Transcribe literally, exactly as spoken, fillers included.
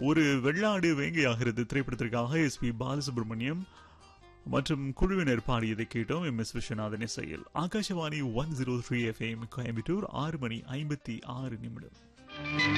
ஒரு வெள்ளாடு வேங்கையாகிறது திரைப்படத்திற்காக எஸ் பி பாலசுப்ரமணியம் மற்றும் குழுவினர் பாடியதை கேட்டோம். எம் எஸ் விஸ்வநாதன் இசையில். Akashvani one zero three F M Coimbatore. ஆறு மணி ஐம்பத்தி ஆறு நிமிடம்.